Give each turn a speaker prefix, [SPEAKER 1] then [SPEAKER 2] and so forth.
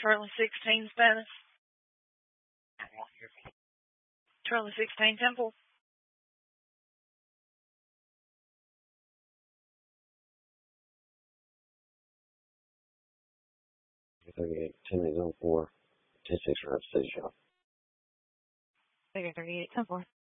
[SPEAKER 1] Charlie 16 Spanish. Charlie 16 Temple.
[SPEAKER 2] Figure 38, 10 is on 4, 10 6 for up station.
[SPEAKER 1] Figure 38, 10 4.